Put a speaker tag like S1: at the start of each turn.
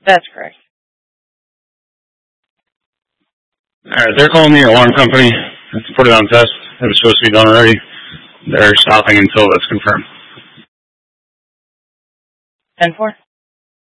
S1: That's correct.
S2: Alright, they're calling the alarm company to put it on test. It was supposed to be done already. They're stopping until that's confirmed.
S1: 10-4.